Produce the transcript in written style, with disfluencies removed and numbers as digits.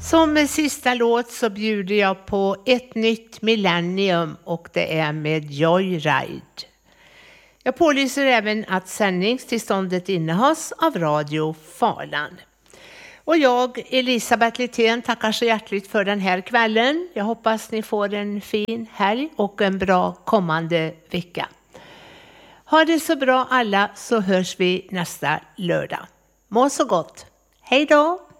Som sista låt så bjuder jag på Ett nytt millennium och det är med Joyride. Jag pålyser även att sändningstillståndet innehas av Radio Falan. Och jag, Elisabeth Littén, tackar så hjärtligt för den här kvällen. Jag hoppas ni får en fin helg och en bra kommande vecka. Ha det så bra alla, så hörs vi nästa lördag. Må så gott. Hej då!